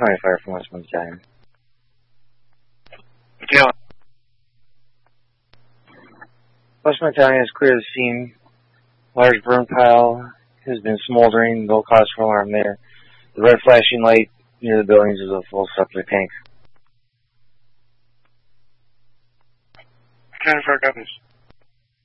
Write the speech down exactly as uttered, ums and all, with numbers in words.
Alright, fire from Westman Battalion. Yeah. Westman Battalion has cleared the scene. Large burn pile has been smoldering. No cause for alarm there. The red flashing light near the buildings is a full septic tank. Jennifer, copies.